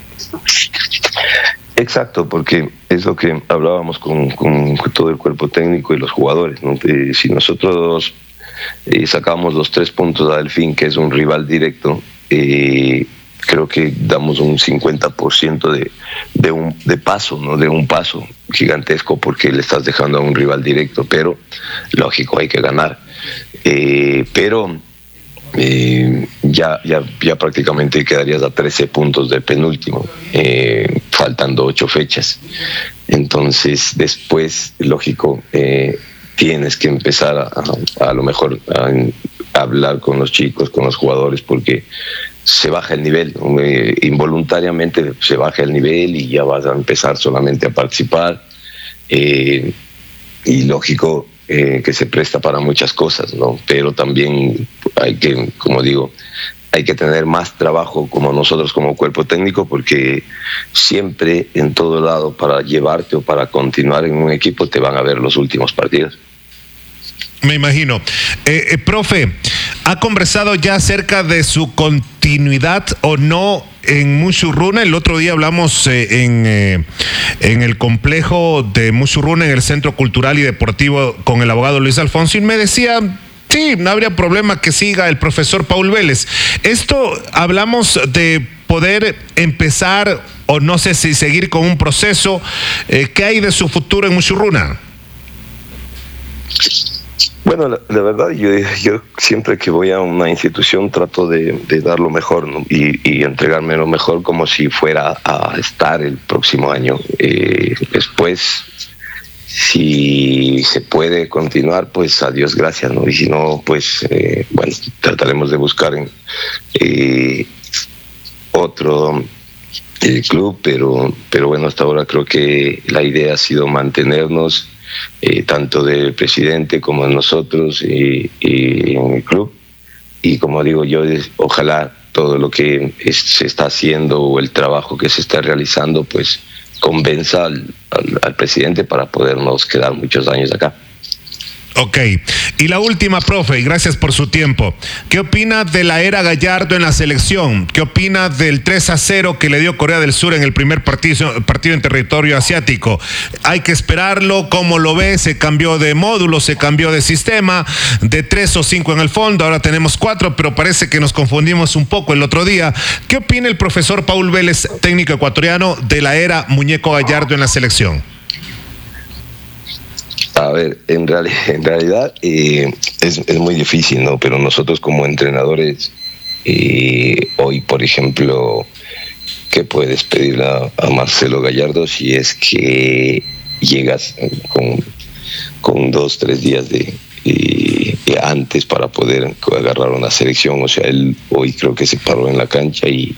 Exacto, porque es lo que hablábamos con todo el cuerpo técnico y los jugadores, ¿no? Si nosotros sacamos los 3 puntos a Delfín, que es un rival directo, creo que damos un 50% de paso, ¿no? De un paso gigantesco, porque le estás dejando a un rival directo, pero lógico, hay que ganar. Pero ya prácticamente quedarías a 13 puntos del penúltimo, faltando 8 fechas. Entonces después, lógico, tienes que empezar a lo mejor a hablar con los chicos, con los jugadores, porque se baja el nivel, involuntariamente se baja el nivel y ya vas a empezar solamente a participar, y lógico, que se presta para muchas cosas, ¿no? Pero también hay que, como digo, hay que tener más trabajo como nosotros, como cuerpo técnico, porque siempre en todo lado, para llevarte o para continuar en un equipo, te van a ver los últimos partidos. Me imagino. Profe, ¿ha conversado ya acerca de su continuidad o no en Muchurruna? El otro día hablamos en el complejo de Muchurruna, en el Centro Cultural y Deportivo, con el abogado Luis Alfonso, y me decía, sí, no habría problema que siga el profesor Paul Vélez. Esto hablamos de poder empezar, o no sé si seguir con un proceso. ¿Qué hay de su futuro en Muchurruna? Bueno, la verdad, yo siempre que voy a una institución trato de dar lo mejor, ¿no? y entregarme lo mejor, como si fuera a estar el próximo año. Después, si se puede continuar, pues a Dios gracias, ¿no? Y si no, pues bueno, trataremos de buscar otro club, pero bueno, hasta ahora creo que la idea ha sido mantenernos, tanto del presidente como de nosotros y en el club. Y como digo yo, ojalá todo lo que se está haciendo o el trabajo que se está realizando, pues convenza al presidente para podernos quedar muchos años acá. Ok. Y la última, profe, y gracias por su tiempo. ¿Qué opina de la era Gallardo en la selección? ¿Qué opina del 3-0 que le dio Corea del Sur en el primer partido en territorio asiático? ¿Hay que esperarlo? ¿Cómo lo ve? Se cambió de módulo, se cambió de sistema, de 3 o 5 en el fondo, ahora tenemos 4, pero parece que nos confundimos un poco el otro día. ¿Qué opina el profesor Paul Vélez, técnico ecuatoriano, de la era Muñeco Gallardo en la selección? A ver, en realidad es muy difícil, ¿no? Pero nosotros como entrenadores, hoy, por ejemplo, ¿qué puedes pedirle a Marcelo Gallardo si es que llegas con 2-3 días de antes para poder agarrar una selección? O sea, él hoy creo que se paró en la cancha y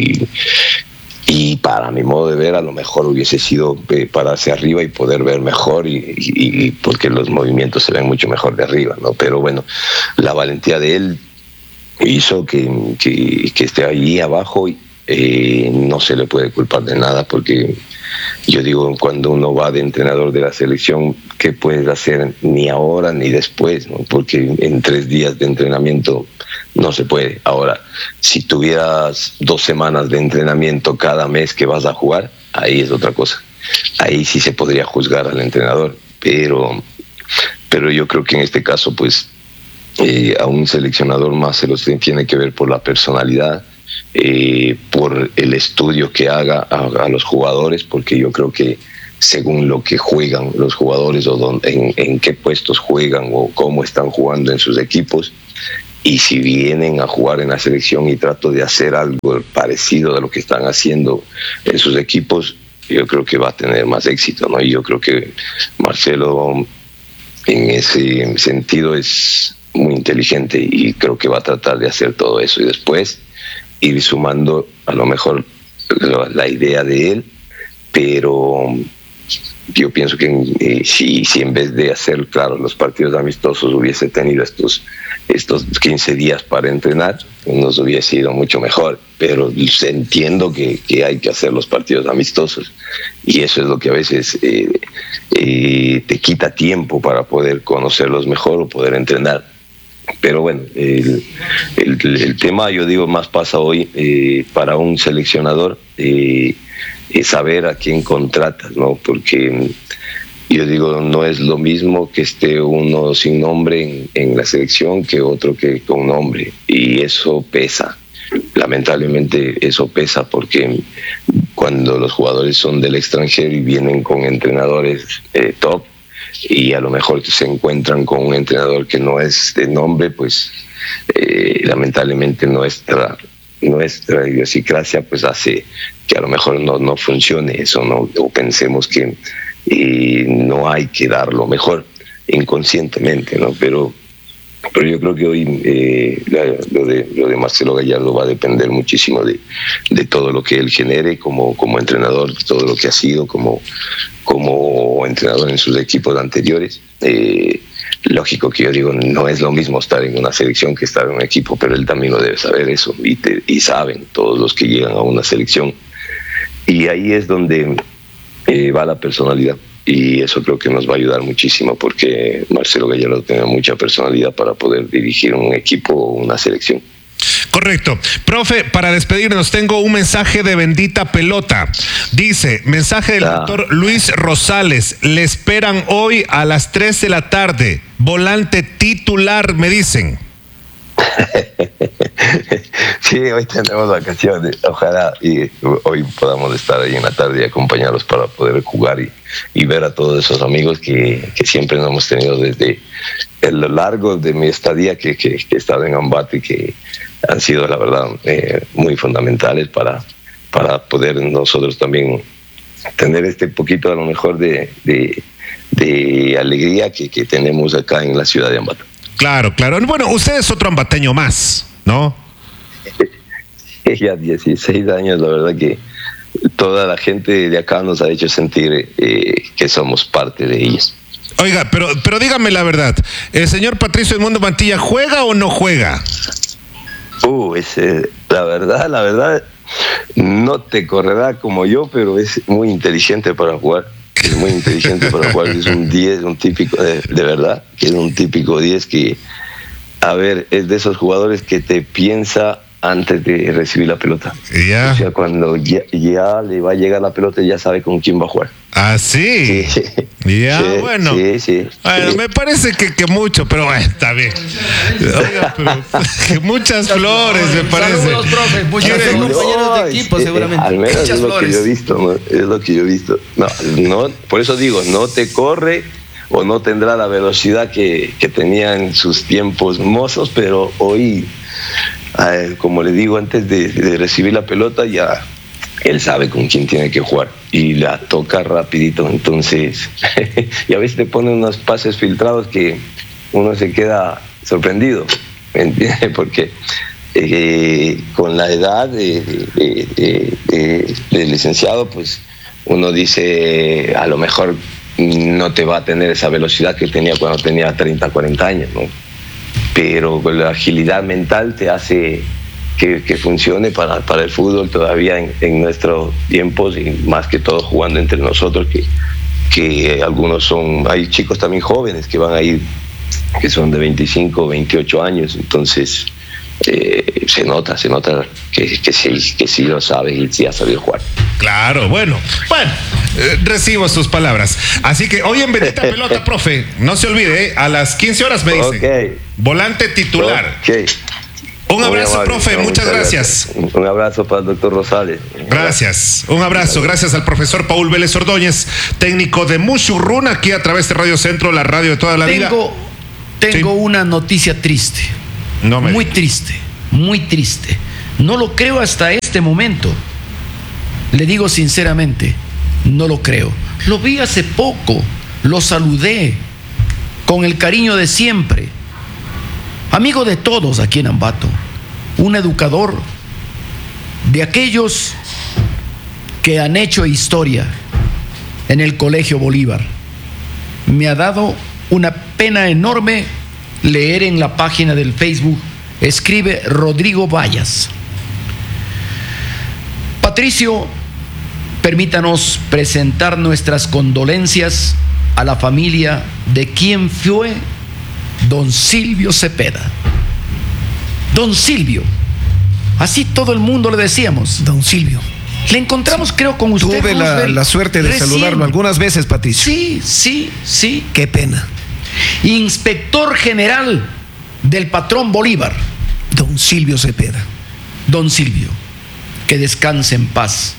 para mi modo de ver, a lo mejor hubiese sido pararse arriba y poder ver mejor, y porque los movimientos se ven mucho mejor de arriba, ¿no? Pero bueno, la valentía de él hizo que esté ahí abajo, y no se le puede culpar de nada, porque yo digo, cuando uno va de entrenador de la selección, ¿qué puedes hacer ni ahora ni después, ¿no? Porque en 3 días de entrenamiento no se puede. Ahora, si tuvieras 2 semanas de entrenamiento cada mes que vas a jugar, ahí es otra cosa. Ahí sí se podría juzgar al entrenador, pero yo creo que en este caso, pues, a un seleccionador más se los tiene que ver por la personalidad, por el estudio que haga a los jugadores, porque yo creo que según lo que juegan los jugadores o en qué puestos juegan o cómo están jugando en sus equipos. Y si vienen a jugar en la selección y trato de hacer algo parecido a lo que están haciendo en sus equipos, yo creo que va a tener más éxito, ¿no? Y yo creo que Marcelo en ese sentido es muy inteligente y creo que va a tratar de hacer todo eso y después ir sumando a lo mejor la idea de él, pero yo pienso que si en vez de hacer, claro, los partidos amistosos hubiese tenido estos 15 días para entrenar, nos hubiese ido mucho mejor, pero entiendo que hay que hacer los partidos amistosos y eso es lo que a veces te quita tiempo para poder conocerlos mejor o poder entrenar. Pero bueno, el tema, yo digo, más pasa hoy para un seleccionador saber a quién contratas, ¿no? Porque yo digo, no es lo mismo que esté uno sin nombre en la selección que otro que con nombre, y eso pesa. Lamentablemente eso pesa porque cuando los jugadores son del extranjero y vienen con entrenadores top y a lo mejor se encuentran con un entrenador que no es de nombre, pues lamentablemente nuestra idiosincrasia pues hace que a lo mejor no funcione eso, ¿no? O pensemos que no hay que dar lo mejor inconscientemente, ¿no? Pero yo creo que hoy lo de Marcelo Gallardo va a depender muchísimo de todo lo que él genere como entrenador, todo lo que ha sido como entrenador en sus equipos anteriores. Lógico que yo digo, no es lo mismo estar en una selección que estar en un equipo, pero él también lo debe saber eso, y saben todos los que llegan a una selección. Y ahí es donde va la personalidad, y eso creo que nos va a ayudar muchísimo, porque Marcelo Gallardo tiene mucha personalidad para poder dirigir un equipo o una selección. Correcto. Profe, para despedirnos tengo un mensaje de Bendita Pelota. Dice, mensaje del doctor Luis Rosales, le esperan hoy a las 3 de la tarde, volante titular, me dicen. Sí, hoy tenemos vacaciones, ojalá y hoy podamos estar ahí en la tarde y acompañarlos para poder jugar y ver a todos esos amigos que siempre nos hemos tenido desde lo largo de mi estadía que he estado en Ambato, y que han sido, la verdad, muy fundamentales para poder nosotros también tener este poquito a lo mejor de alegría que tenemos acá en la ciudad de Ambato. Claro. Bueno, usted es otro ambateño más, ¿no? Ya 16 años, la verdad que toda la gente de acá nos ha hecho sentir que somos parte de ellos. Oiga, pero dígame la verdad, ¿el señor Patricio Edmundo Mantilla juega o no juega? La verdad, no te correrá como yo, pero es muy inteligente para jugar. Es muy inteligente para jugar, es un 10, un típico, de verdad, que es un típico 10 que, a ver, es de esos jugadores que te piensa antes de recibir la pelota. Yeah. O sea, cuando ya le va a llegar la pelota, ya sabe con quién va a jugar. ¿Ah, sí? Ya, bueno. Sí. Bueno, me parece que mucho, pero bueno, está bien. Oiga, pero que muchas flores, me parece. Saludos, profe. Muchos compañeros de equipo, seguramente. Al menos muchas es lo flores. que yo he visto, ¿no? Es lo que yo he visto. No, por eso digo, no te corre o no tendrá la velocidad que tenía en sus tiempos mozos, pero hoy, como le digo, antes de recibir la pelota, ya él sabe con quién tiene que jugar y la toca rapidito. Entonces, y a veces te ponen unos pases filtrados que uno se queda sorprendido, ¿me entiendes? Porque con la edad del licenciado, pues uno dice, a lo mejor no te va a tener esa velocidad que tenía cuando tenía 30, 40 años, ¿no? Pero la agilidad mental te hace que funcione para el fútbol todavía en nuestros tiempos, y más que todo jugando entre nosotros, que algunos hay chicos también jóvenes que van a ir, que son de 25, 28 años, entonces se nota que sí lo sabe y sí ha sabido jugar. Claro, bueno, recibo sus palabras. Así que hoy en Bendita Pelota, profe, no se olvide, a las 15 horas me dicen. Okay. Volante titular. Okay. Un abrazo, profe, muchas gracias. Un abrazo para el doctor Rosales. Gracias, un abrazo, gracias al profesor Paul Vélez Ordóñez, técnico de Mushurruna, aquí a través de Radio Centro, la radio de toda la vida. Tengo una noticia triste, muy triste, muy triste. No lo creo hasta este momento, le digo sinceramente, no lo creo. Lo vi hace poco, lo saludé con el cariño de siempre, amigo de todos aquí en Ambato, un educador de aquellos que han hecho historia en el Colegio Bolívar. Me ha dado una pena enorme leer en la página del Facebook, escribe Rodrigo Vallas. Patricio, permítanos presentar nuestras condolencias a la familia de quien fue don Silvio Cepeda. Don Silvio, así todo el mundo le decíamos. Don Silvio. Le encontramos, creo, con usted. Tuve la suerte de saludarlo algunas veces, Patricio. Sí. Qué pena. Inspector general del patrón Bolívar. Don Silvio Cepeda. Don Silvio, que descanse en paz.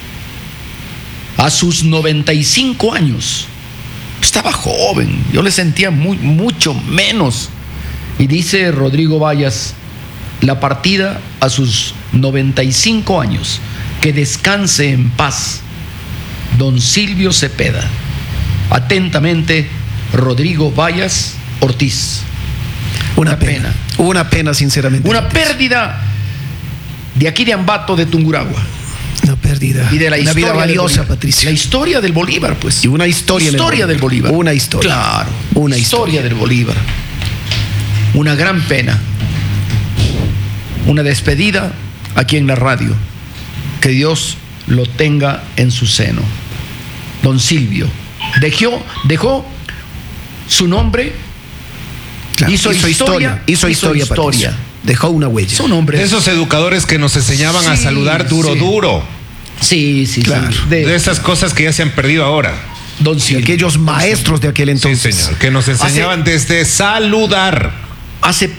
A sus 95 años, estaba joven, yo le sentía mucho menos. Y dice Rodrigo Vallas, la partida a sus 95 años, que descanse en paz, don Silvio Cepeda. Atentamente, Rodrigo Vallas Ortiz. Una pena. Una pena, sinceramente. Una pérdida de aquí de Ambato, de Tungurahua. Una pérdida. Y de la historia vida valiosa, Patricio. La historia del Bolívar, pues. Y una historia del Bolívar. Una historia. Claro. Una historia del Bolívar. Una gran pena. Una despedida aquí en la radio. Que Dios lo tenga en su seno. Don Silvio dejó su nombre. Claro, hizo historia. Patricio. Dejó una huella. Son hombres. Esos educadores que nos enseñaban a saludar duro. Sí, claro. Sí. De esas cosas que ya se han perdido ahora. Don Silvio. Aquellos maestros de aquel entonces. Sí, señor. Que nos enseñaban desde saludar. Hace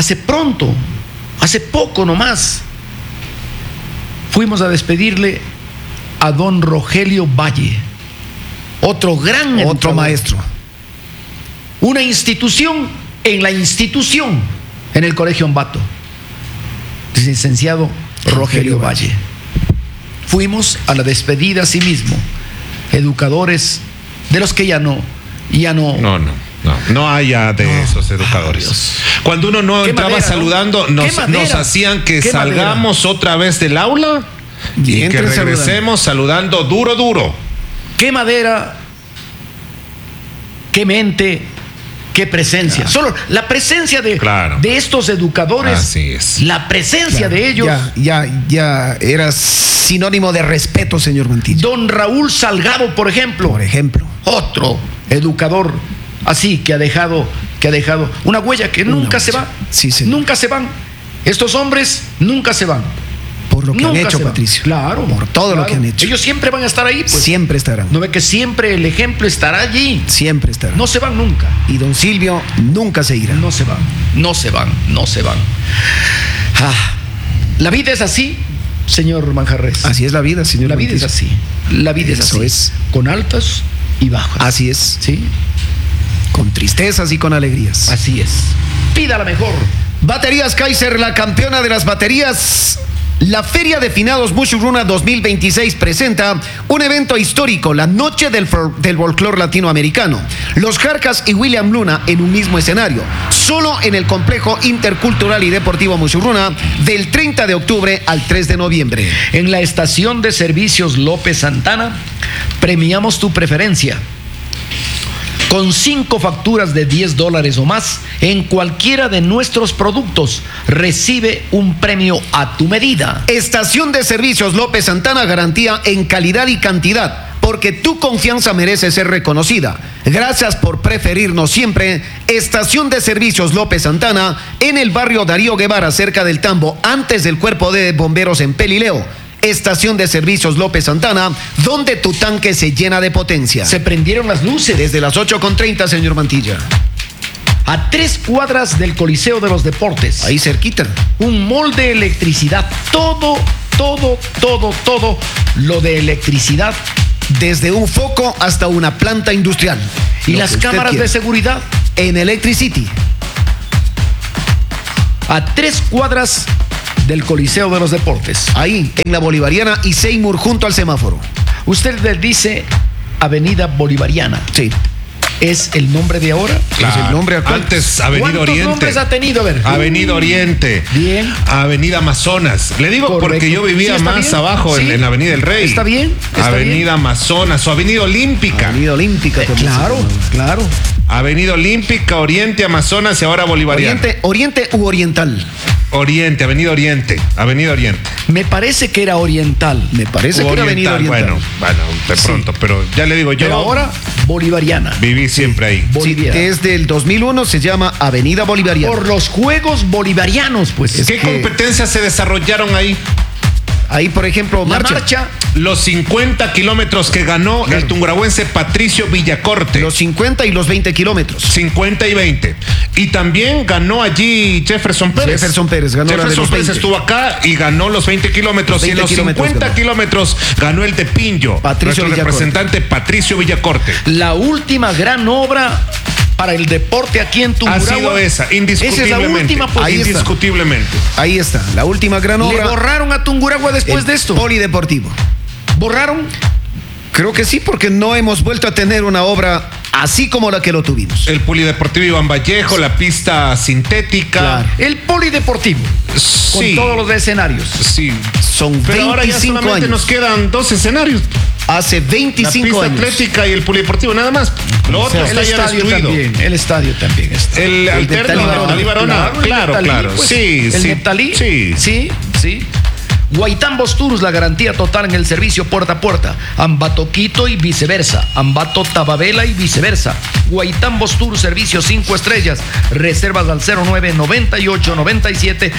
poco nomás, fuimos a despedirle a don Rogelio Valle, otro gran educador, otro maestro. Una institución en la institución, en el Colegio Ambato. Licenciado Rogelio Valle. Fuimos a la despedida así mismo. Educadores de los que ya no. No haya de esos educadores. Dios. Cuando uno no entraba saludando, nos hacían que salgamos otra vez del aula y que regresemos saludando duro. Qué madera, qué mente, qué presencia. Claro. Solo la presencia de estos educadores. Así es. La presencia de ellos. Ya era sinónimo de respeto, señor Mantilla. Don Raúl Salgado, por ejemplo. Otro educador así que ha dejado una huella que nunca se va. Sí, señor. Nunca se van. Estos hombres nunca se van. Por lo que han hecho, Patricio. Claro. Por todo lo que han hecho. Ellos siempre van a estar ahí, pues. Siempre estarán. ¿No ve que siempre el ejemplo estará allí? Siempre estará. No se van nunca. Y don Silvio nunca se irá. No se van. La vida es así, señor Manjarres. Así es la vida, señor. La vida es así. La vida es así. Eso es. Con altas y bajas. Así es. Sí. Con tristezas y con alegrías. Así es. Pida la mejor. Baterías Kaiser, la campeona de las baterías. La Feria de Finados Mushurruna 2026 presenta un evento histórico, la Noche del Folclor Latinoamericano. Los Jarcas y William Luna en un mismo escenario, solo en el Complejo Intercultural y Deportivo Mushurruna, del 30 de octubre al 3 de noviembre. En la estación de servicios López Santana, premiamos tu preferencia. Con 5 facturas de $10 o más en cualquiera de nuestros productos, recibe un premio a tu medida. Estación de Servicios López Santana, garantía en calidad y cantidad, porque tu confianza merece ser reconocida. Gracias por preferirnos siempre. Estación de Servicios López Santana, en el barrio Darío Guevara, cerca del Tambo, antes del Cuerpo de Bomberos en Pelileo. Estación de Servicios López Santana, donde tu tanque se llena de potencia. Se prendieron las luces. Desde las 8:30, señor Mantilla. A 3 cuadras del Coliseo de los Deportes. Ahí cerquita. Un mall de electricidad. Todo lo de electricidad. Desde un foco hasta una planta industrial. Y Lo las que usted cámaras quiera. de seguridad. En Electricity. A 3 cuadras del Coliseo de los Deportes. Ahí, en la Bolivariana y Seymour, junto al semáforo. Usted le dice Avenida Bolivariana. Sí. ¿Es el nombre de ahora? Es el nombre actual. Antes Avenida ¿Cuántos Oriente. nombres ha tenido? A ver. Avenida Oriente. Bien. Avenida Amazonas. Le digo Correcto. porque yo vivía Sí, está más bien. abajo Sí. en la Avenida del Rey. Está bien, está Avenida bien. Amazonas o Avenida Olímpica. Avenida Olímpica. también Claro, se llama. claro. Avenida Olímpica, Oriente, Amazonas y ahora Bolivariana. Oriente u Oriental. Oriente, Avenida Oriente. Avenida Oriente. Me parece que era oriental. Me parece que era Avenida Oriental. Bueno, de pronto, pero ya le digo, yo Pero ahora bolivariana. viví siempre ahí. Sí, Boliviana. desde el 2001 se llama Avenida Bolivariana. Por los Juegos Bolivarianos, pues. Es ¿Qué que- competencias se desarrollaron ahí? Ahí, por ejemplo, La marcha. Los 50 kilómetros que ganó el tungurahuense Patricio Villacorte. Los 50 y los 20 kilómetros. 50 y 20. Y también ganó allí Jefferson Pérez. Jefferson Pérez ganó la de Jefferson los Pérez 20. estuvo acá y ganó los 20 kilómetros. Los y en 20 los kilómetros 50 ganó. kilómetros ganó el de Pinjo. Patricio nuestro Villacorte. representante Patricio Villacorte. La última gran obra para el deporte aquí en Ha Tungurahua. sido esa, indiscutiblemente. Esa es la última, pues. Ahí está. Indiscutiblemente. Ahí está, la última gran Le obra. borraron a Tungurahua después el de esto. Polideportivo. ¿Borraron? Creo que sí, porque no hemos vuelto a tener una obra así como la que lo tuvimos. El Polideportivo Iván Vallejo, la pista sintética. Claro. El polideportivo. Con Sí. todos los escenarios. Sí. Son Pero ahora ya 25 solamente años. nos quedan 2 escenarios. Hace La 25 pista años. atlética y el polideportivo, nada más. Lo otro El está ya estadio destruido. también. El estadio también está. El de alterno, Talí Barona. Claro, el claro. Neptalí, pues. Sí, El sí. Neptalí. Sí. Sí. Guaitambos Tours, la garantía total en el servicio puerta a puerta. Ambato Quito y viceversa. Ambato Tababela y viceversa. Guaitambos Tours, servicio 5 estrellas. Reservas al 09 98 97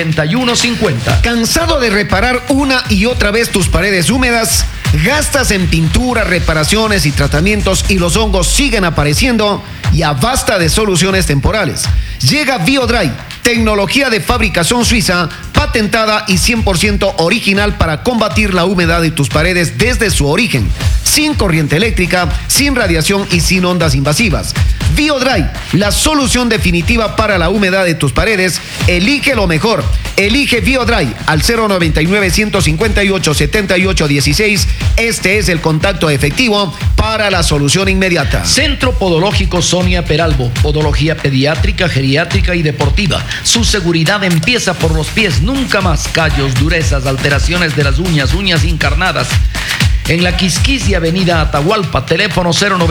81 50. ¿Cansado de reparar una y otra vez tus paredes húmedas? ¿Gastas en pintura, reparaciones y tratamientos y los hongos siguen apareciendo? Ya basta de soluciones temporales. Llega BioDry, tecnología de fabricación suiza, patentada y 100% original para combatir la humedad de tus paredes desde su origen. Sin corriente eléctrica, sin radiación y sin ondas invasivas. BioDry, la solución definitiva para la humedad de tus paredes. Elige lo mejor. Elige BioDry al 099-158-7816. Este es el contacto efectivo para la solución inmediata. Centro Podológico Sonia Peralbo. Podología pediátrica, geriátrica y deportiva. Su seguridad empieza por los pies. Nunca más callos, durezas, alteraciones de las uñas, uñas encarnadas. En la Quisquis y Avenida Atahualpa, teléfono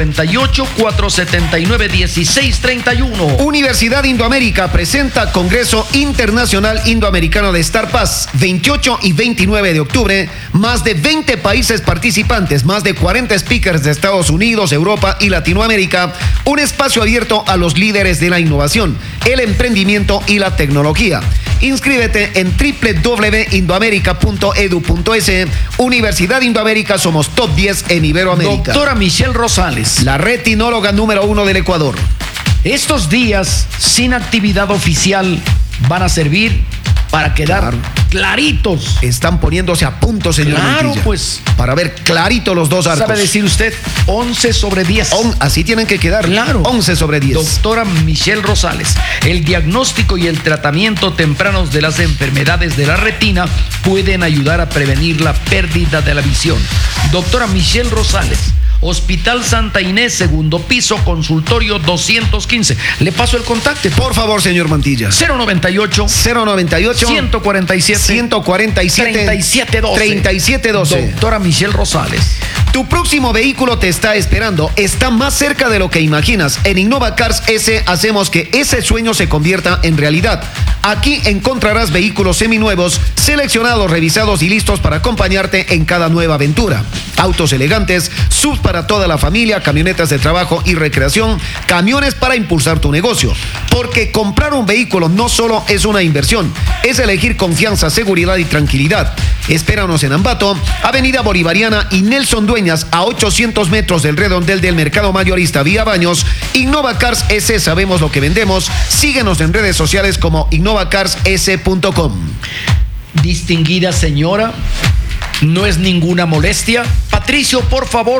098-479-1631. Universidad Indoamérica presenta Congreso Internacional Indoamericano de Star Paz, 28 y 29 de octubre. Más de 20 países participantes, más de 40 speakers de Estados Unidos, Europa y Latinoamérica. Un espacio abierto a los líderes de la innovación, el emprendimiento y la tecnología. Inscríbete en www.indoamerica.edu.es. Universidad Indoamérica, somos top 10 en Iberoamérica. Doctora Michelle Rosales. La retinóloga número 1 del Ecuador. Estos días sin actividad oficial van a servir para quedar Claro. claritos. Están poniéndose a punto, señor Claro, Montilla, pues. para ver clarito los dos arcos. ¿Sabe decir usted? 11 sobre 10. Así tienen que quedar. Claro. 11 sobre 10. Doctora Michelle Rosales. El diagnóstico y el tratamiento tempranos de las enfermedades de la retina pueden ayudar a prevenir la pérdida de la visión. Doctora Michelle Rosales. Hospital Santa Inés, segundo piso, consultorio 215. Le paso el contacto. Por favor, señor Mantilla. 098 098 147 3712. Doctora Michelle Rosales. Tu próximo vehículo te está esperando. Está más cerca de lo que imaginas. En Innova Cars S hacemos que ese sueño se convierta en realidad. Aquí encontrarás vehículos seminuevos, seleccionados, revisados y listos para acompañarte en cada nueva aventura. Autos elegantes, SUVs para toda la familia, camionetas de trabajo y recreación, camiones para impulsar tu negocio. Porque comprar un vehículo no solo es una inversión, es elegir confianza, seguridad y tranquilidad. Espéranos en Ambato, Avenida Bolivariana y Nelson Dueñas, a 800 metros del redondel del Mercado Mayorista Vía Baños. Innova Cars S, sabemos lo que vendemos. Síguenos en redes sociales como innovacarss.com. Distinguida señora, no es ninguna molestia. Patricio, por favor,